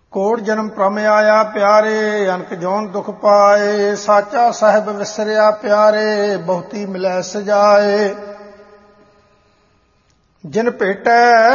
ਕੋਟ ਜਨਮ ਭ੍ਰਮ ਆਇਆ ਪਿਆਰੇ, ਅਨਕ ਜੋਨ ਦੁਖ ਪਾਏ। ਸਾਚਾ ਸਾਹਿਬ ਵਿਸਰਿਆ ਪਿਆਰੇ, ਬਹੁਤੀ ਮਿਲੈ ਸਜਾਏ। ਜਿਨ ਭੇਟੈ